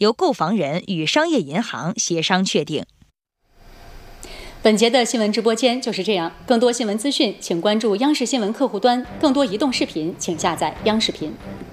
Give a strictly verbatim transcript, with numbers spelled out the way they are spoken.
由购房人与商业银行协商确定。 本节的新闻直播间就是这样，更多新闻资讯请关注央视新闻客户端，更多移动视频请下载央视频。